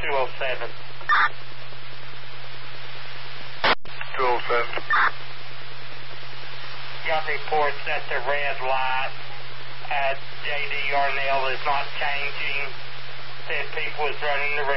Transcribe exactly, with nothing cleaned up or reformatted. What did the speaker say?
two oh seven. two oh seven. Got reports that the red light at J D Yarnell is not changing. Said people was running the